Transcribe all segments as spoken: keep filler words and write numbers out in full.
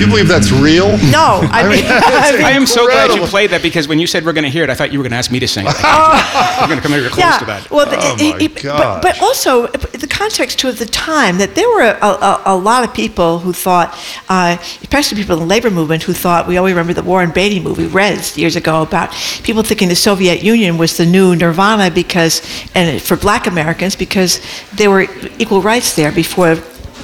you believe that's real? No, I mean, I, mean, I am so glad you played that, because when you said we're going to hear it, I thought you were going to ask me to sing it. You're going to come very close yeah, to that. Well, the, Oh, it, my it, but, gosh. but also the context too of the time, that there were a, a, a lot of people who thought, uh, especially people in the labor movement, who thought, we always remember the Warren Beatty movie, Reds, years ago, about people thinking the Soviet Union was the new Nirvana because, and for black Americans, because there were equal rights there before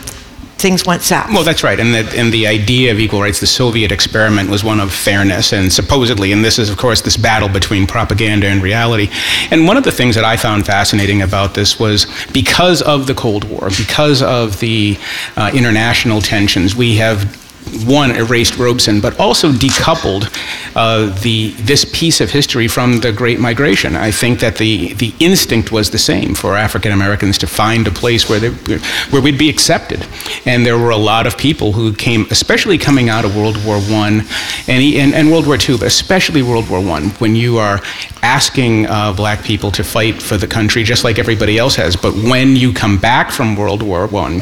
things went south. Well, that's right. And the, and the idea of equal rights, the Soviet experiment, was one of fairness, and supposedly, and this is, of course, this battle between propaganda and reality. And one of the things that I found fascinating about this was, because of the Cold War, because of the uh, international tensions, we have one, erased Robeson, but also decoupled uh, the this piece of history from the Great Migration. I think that the the instinct was the same for African Americans to find a place where they, where we'd be accepted. And there were a lot of people who came, especially coming out of World War One and, and and World War Two, but especially World War One, when you are asking uh, black people to fight for the country just like everybody else has. But when you come back from World War One,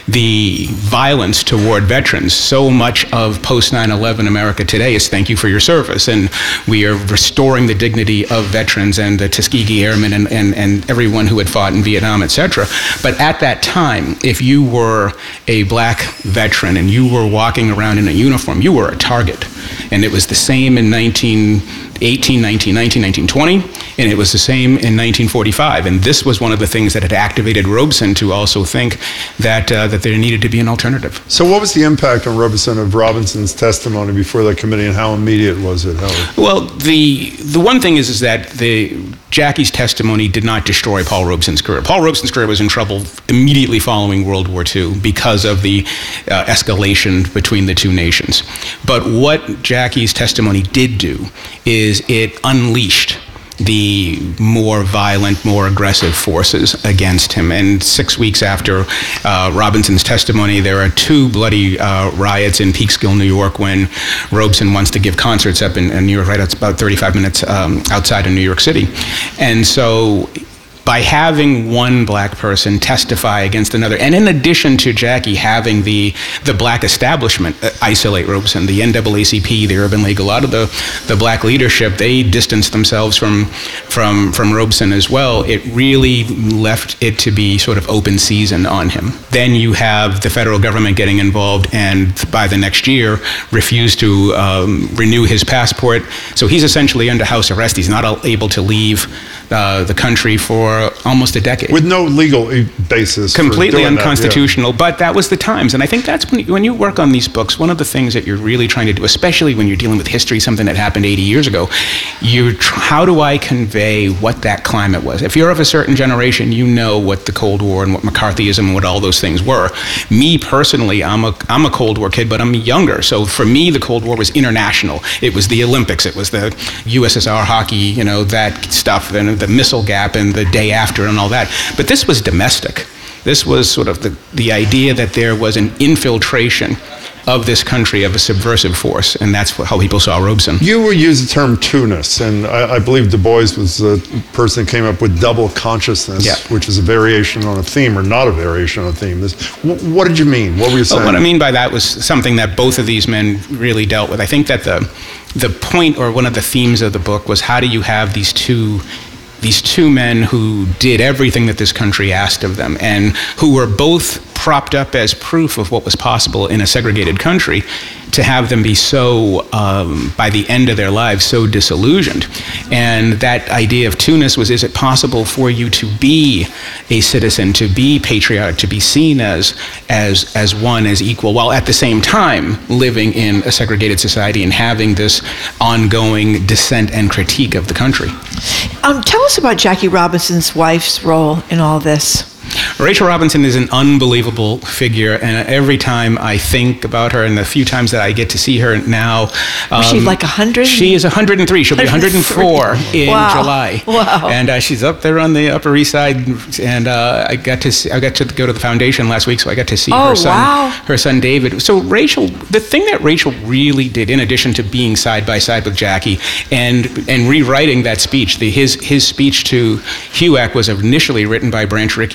the violence toward veterans, so much of post nine eleven America today is thank you for your service, and we are restoring the dignity of veterans and the Tuskegee Airmen and, and, and everyone who had fought in Vietnam, et cetera. But at that time, if you were a black veteran and you were walking around in a uniform, you were a target. And it was the same in nineteen eighteen, nineteen, nineteen, nineteen twenty, and it was the same in nineteen forty-five. And this was one of the things that had activated Robeson to also think that uh, that there needed to be an alternative. So what was the impact on Robeson of Robinson's testimony before that committee, and how immediate was it, Howard? Well, the the one thing is is that the Jackie's testimony did not destroy Paul Robeson's career. Paul Robeson's career was in trouble immediately following World War Two because of the uh, escalation between the two nations. But what Jackie's testimony did do is it unleashed the more violent, more aggressive forces against him. And six weeks after uh, Robinson's testimony, there are two bloody uh, riots in Peekskill, New York, when Robeson wants to give concerts up in, in New York, right? It's about thirty-five minutes um, outside of New York City. And so by having one black person testify against another, and in addition to Jackie having the the black establishment isolate Robeson, the N double A C P, the Urban League, a lot of the, the black leadership, they distanced themselves from, from, from Robeson as well. It really left it to be sort of open season on him. Then you have the federal government getting involved, and by the next year refused to um, renew his passport. So he's essentially under house arrest. He's not able to leave uh, the country for almost a decade. With no legal basis. Completely for doing unconstitutional, that, yeah. But that was the times. And I think that's when you, when you work on these books, one of the things that you're really trying to do, especially when you're dealing with history, something that happened eighty years ago, you tr- how do I convey what that climate was? If you're of a certain generation, you know what the Cold War and what McCarthyism and what all those things were. Me personally, I'm a, I'm a Cold War kid, but I'm younger. So for me, the Cold War was international. It was the Olympics. It was the U S S R hockey, you know, that stuff, and the missile gap and the day after and all that. But this was domestic. This was sort of the, the idea that there was an infiltration of this country of a subversive force, and that's how people saw Robeson. You will use the term two-ness, and I, I believe Du Bois was the person that came up with double consciousness, yeah. which is a variation on a theme, or not a variation on a theme. This, w- what did you mean? What were you saying? Well, what I mean by that was something that both of these men really dealt with. I think that the the point, or one of the themes of the book, was how do you have these two these two men who did everything that this country asked of them, and who were both propped up as proof of what was possible in a segregated country, to have them be so, um, by the end of their lives, so disillusioned. And that idea of two-ness was, is it possible for you to be a citizen, to be patriotic, to be seen as, as, as one, as equal, while at the same time living in a segregated society and having this ongoing dissent and critique of the country? Um, tell us about Jackie Robinson's wife's role in all this. Rachel Robinson is an unbelievable figure, and every time I think about her, and the few times that I get to see her now... Um, Was she like one hundred? She is one hundred three. She'll be one hundred four in wow. July. Wow. And uh, she's up there on the Upper East Side, and uh, I got to see, I got to go to the foundation last week, so I got to see oh, her son, wow. her son David. So Rachel, the thing that Rachel really did, in addition to being side by side with Jackie and and rewriting that speech, the, his his speech to HUAC was initially written by Branch Rickey and Branch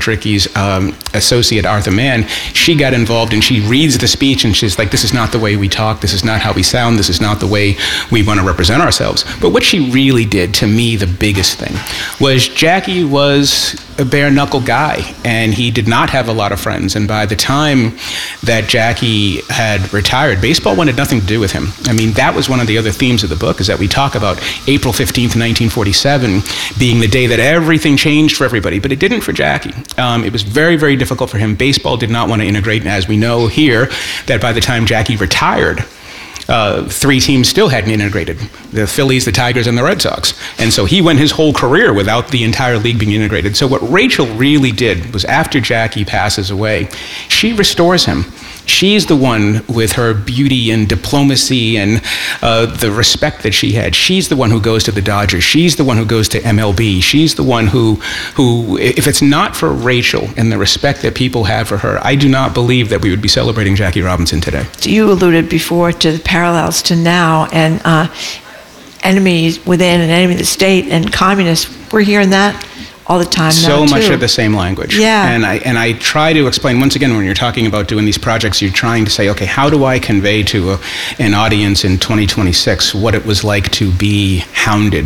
President Ricky's um, associate, Arthur Mann, she got involved and she reads the speech and she's like, this is not the way we talk, this is not how we sound, this is not the way we want to represent ourselves. But what she really did, to me, the biggest thing, was Jackie was a bare-knuckle guy, and he did not have a lot of friends. And by the time that Jackie had retired, baseball wanted nothing to do with him. I mean, that was one of the other themes of the book, is that we talk about April fifteenth, nineteen forty-seven being the day that everything changed for everybody, but it didn't for Jackie. Um, it was very, very difficult for him. Baseball did not want to integrate, and as we know here, that by the time Jackie retired, Uh, three teams still hadn't integrated: the Phillies, the Tigers, and the Red Sox. And so he went his whole career without the entire league being integrated. So what Rachel really did was, after Jackie passes away, she restores him. She's the one, with her beauty and diplomacy and uh, the respect that she had. She's the one who goes to the Dodgers. She's the one who goes to M L B. She's the one who, who, if it's not for Rachel and the respect that people have for her, I do not believe that we would be celebrating Jackie Robinson today. You alluded before to the parallels to now, and uh, enemies within and enemy of the state and communists. We're hearing that all the time now, so much too. of the same language. Yeah. And I and I try to explain, once again, when you're talking about doing these projects, you're trying to say, okay, how do I convey to a, an audience in twenty twenty-six what it was like to be hounded,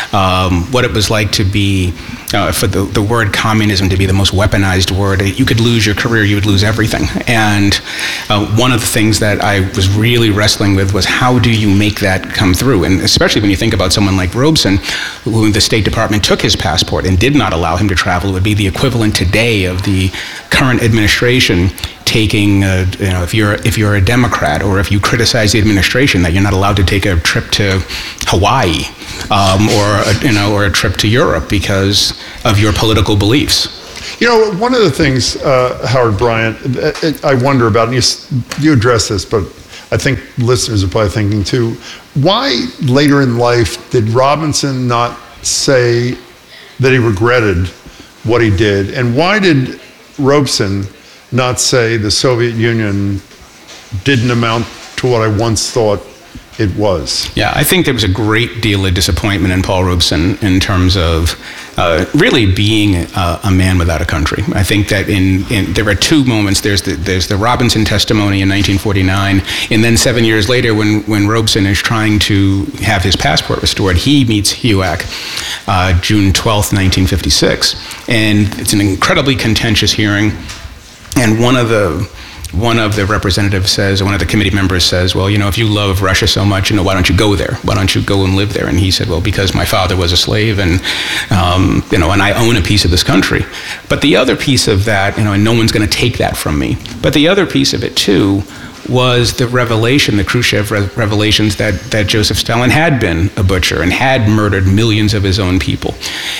um, what it was like to be, uh, for the, the word communism to be the most weaponized word. You could lose your career, you would lose everything. And uh, one of the things that I was really wrestling with was, how do you make that come through? And especially when you think about someone like Robeson, who the State Department took his passport and did not allow him to travel. It would be the equivalent today of the current administration taking, uh, you know, if you're if you're a Democrat, or if you criticize the administration, that you're not allowed to take a trip to Hawaii, um, or a, you know, or a trip to Europe because of your political beliefs. You know, one of the things, uh, Howard Bryant, I wonder about, and you, you address this, but I think listeners are probably thinking too, why later in life did Robinson not say that he regretted what he did? And why did Robeson not say the Soviet Union didn't amount to what I once thought it was? Yeah, I think there was a great deal of disappointment in Paul Robeson in terms of uh, really being a, a man without a country. I think that in, in there are two moments. There's the, there's the Robinson testimony in nineteen forty-nine, and then seven years later, when, when Robeson is trying to have his passport restored, he meets HUAC, uh, June twelfth, nineteen fifty-six. And it's an incredibly contentious hearing. And one of the one of the representatives says, or one of the committee members says, well, you know, if you love Russia so much, you know, why don't you go there? Why don't you go and live there? And he said, well, because my father was a slave, and, um, you know, and I own a piece of this country. But the other piece of that, you know, and no one's going to take that from me. But the other piece of it, too, was the revelation, the Khrushchev re- revelations that, that Joseph Stalin had been a butcher and had murdered millions of his own people.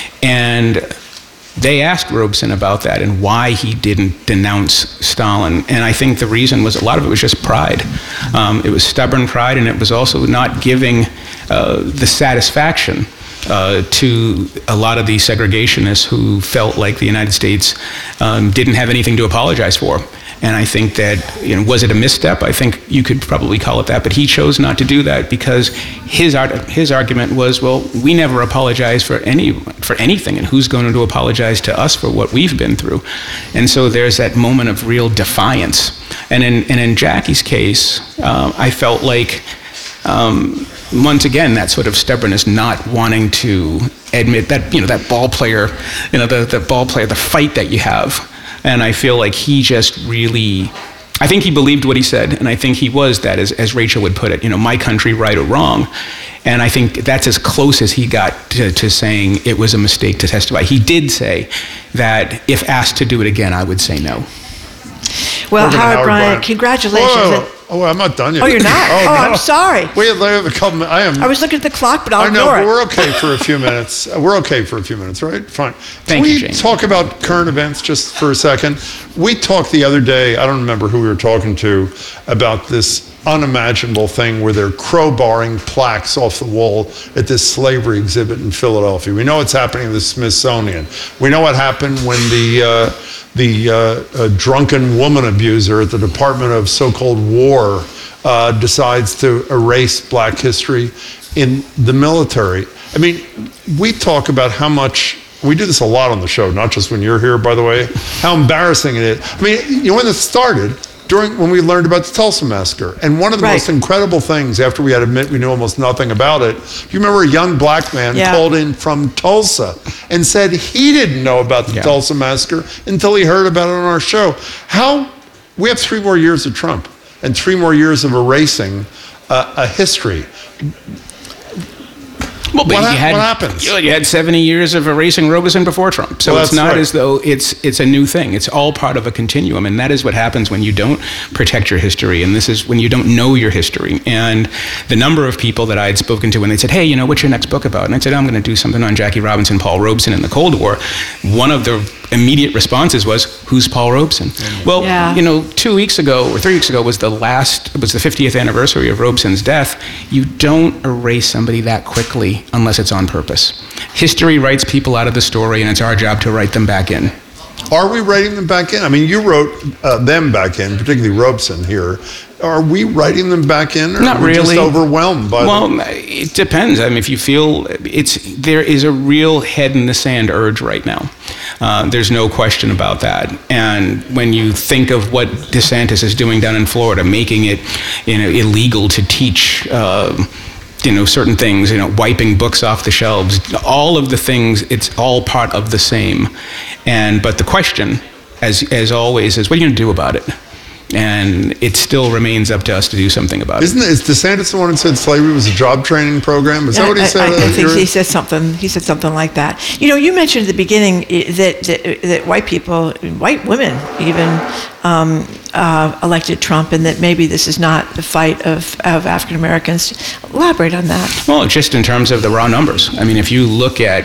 And they asked Robeson about that and why he didn't denounce Stalin. And I think the reason was, a lot of it was just pride. Um, it was stubborn pride, and it was also not giving uh, the satisfaction uh, to a lot of these segregationists who felt like the United States um, didn't have anything to apologize for. And I think that, you know, was it a misstep? I think you could probably call it that, but he chose not to do that because his art, his argument was, well, we never apologize for any for anything, and who's going to apologize to us for what we've been through? And so there's that moment of real defiance. And in and in Jackie's case, um, I felt like, um, once again, that sort of stubbornness, not wanting to admit that, you know, that ball player, you know, the the ball player, the fight that you have. And I feel like he just really, I think he believed what he said, and I think he was that, as, as Rachel would put it, you know, my country, right or wrong. And I think that's as close as he got to, to saying it was a mistake to testify. He did say that if asked to do it again, I would say no. Well, Howard, Howard Bryant, Bryant. congratulations. Whoa, whoa. Oh, I'm not done yet. Oh, you're not? oh, oh, no. I'm sorry. Wait, I have a couple. I am. I was looking at the clock, but I'll I know, ignore but it. we're okay for a few minutes. Uh, We're okay for a few minutes, right? Fine. Thank Can you, we Jamie. talk about current events just for a second? We talked the other day, I don't remember who we were talking to, about this unimaginable thing where they're crowbarring plaques off the wall at this slavery exhibit in Philadelphia. We know what's happening at the Smithsonian. We know what happened when the uh, the uh, uh, drunken woman abuser at the Department of so-called War uh, decides to erase black history in the military. I mean, we talk about how much we do this a lot on the show, not just when you're here, by the way, how embarrassing it is. I mean, you know, when it started, during when we learned about the Tulsa Massacre, and one of the Right. most incredible things after we had to admit we knew almost nothing about it, you remember a young black man Yeah. called in from Tulsa and said he didn't know about the Yeah. Tulsa Massacre until he heard about it on our show. How, we have three more years of Trump and three more years of erasing uh, a history. Well, but What you hap- had, what happens? You, you had seventy years of erasing Robeson before Trump. So Well, it's that's not right. as though it's it's a new thing. It's all part of a continuum. And that is what happens when you don't protect your history. And this is when you don't know your history. And the number of people that I had spoken to when they said, hey, you know, what's your next book about? And I said, I'm going to do something on Jackie Robinson, Paul Robeson, and the Cold War. One of the immediate responses was, who's Paul Robeson? Well, Yeah. you know, two weeks ago or three weeks ago was the last, was the fiftieth anniversary of Robeson's death. You don't erase somebody that quickly unless it's on purpose. History writes people out of the story, and it's our job to write them back in. Are we writing them back in? I mean, you wrote uh, them back in, particularly Robeson here. Are we writing them back in, or Not are we really. just overwhelmed by Well, them? it depends. I mean, if you feel it's there is a real head in the sand urge right now. Uh, there's no question about that. And when you think of what DeSantis is doing down in Florida, making it, you know, illegal to teach. Uh, you know, certain things, you know, wiping books off the shelves, all of the things, it's all part of the same. And, but the question, as, as always, is what are you going to do about it? And it still remains up to us to do something about Isn't it, is DeSantis the one who said slavery was a job training program? Is that what he I, said? I, I uh, think here? he said something. He said something like that. You know, you mentioned at the beginning i- that that, that white people, white women, even um, uh, elected Trump, and that maybe this is not the fight of, of African Americans. Elaborate on that. Well, just in terms of the raw numbers. I mean, if you look at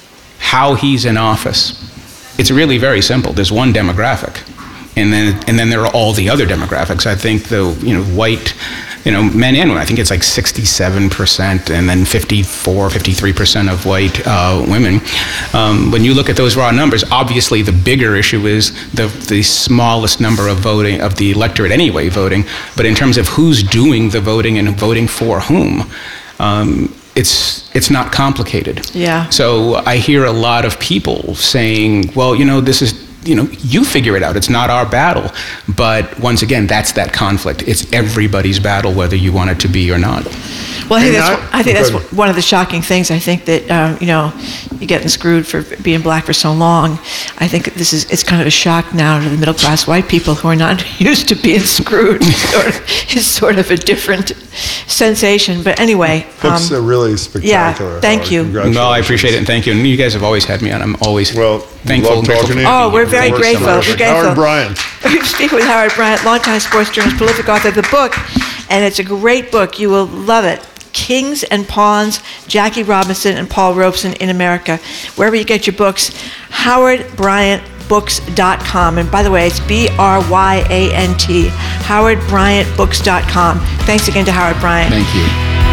how he's in office, it's really very simple. There's one demographic, and then and then there are all the other demographics. I think the you know white, you know men and women. I think it's like sixty-seven percent, and then fifty-four, fifty-three percent of white uh, women. Um, when you look at those raw numbers, obviously the bigger issue is the the smallest number of voting of the electorate anyway voting. But in terms of who's doing the voting and voting for whom. Um, it's it's not complicated. Yeah. So I hear a lot of people saying, well, you know, this is, you know, you figure it out. It's not our battle. But once again, that's that conflict. It's everybody's battle, whether you want it to be or not. Well, I think And that's, I- I think that's go ahead. one of the shocking things. I think that um, you know, you're getting screwed for being black for so long. I think this is it's kind of a shock now to the middle class white people who are not used to being screwed. Sort of, it's sort of a different sensation. But anyway, Books um, are really spectacular. thank Howard. you. Congratulations. Well, I appreciate it, and thank you. And you guys have always had me on. I'm always Well, thankful. love and grateful talking to for you. Oh, being we're here. very Works grateful. so much. We're grateful. Howard Bryant. we speak with Howard Bryant, longtime sports journalist, prolific author of the book, and it's a great book. You will love it. Kings and Pawns, Jackie Robinson and Paul Robeson in America. Wherever you get your books, howard bryant books dot com. And by the way, it's B R Y A N T, howard bryant books dot com. Thanks again to Howard Bryant. Thank you.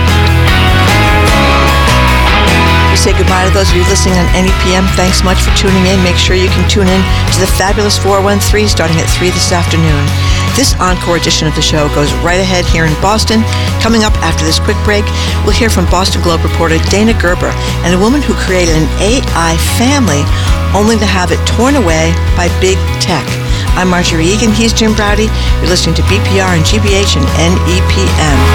We say goodbye to those of you listening on N E P M. Thanks so much for tuning in. Make sure you can tune in to the fabulous four one three starting at three this afternoon. This encore edition of the show goes right ahead here in Boston. Coming up after this quick break, we'll hear from Boston Globe reporter Dana Gerber and a woman who created an A I family only to have it torn away by big tech. I'm Marjorie Egan. He's Jim Browdy. You're listening to B P R and G B H and N E P M.